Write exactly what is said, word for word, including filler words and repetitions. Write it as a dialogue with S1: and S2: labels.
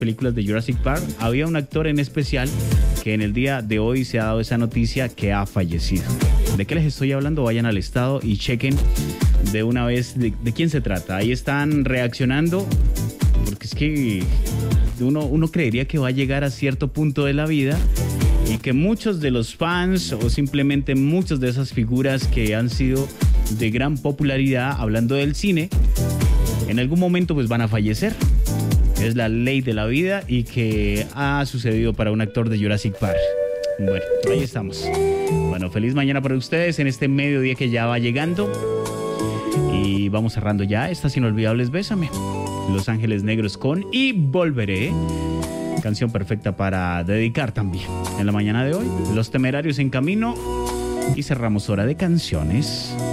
S1: películas de Jurassic Park, había un actor en especial que en el día de hoy se ha dado esa noticia que ha fallecido. ¿De qué les estoy hablando? Vayan al estado y chequen de una vez de, de quién se trata. Ahí están reaccionando, porque es que uno, uno creería que va a llegar a cierto punto de la vida y que muchos de los fans o simplemente muchas de esas figuras que han sido de gran popularidad hablando del cine, en algún momento pues van a fallecer. Es la ley de la vida y que ha sucedido para un actor de Jurassic Park. Bueno, ahí estamos. Bueno, feliz mañana para ustedes en este mediodía que ya va llegando. Y vamos cerrando ya estas inolvidables Bésame. Los Ángeles Negros con Y Volveré. Canción perfecta para dedicar también. En la mañana de hoy, Los Temerarios en camino. Y cerramos hora de canciones.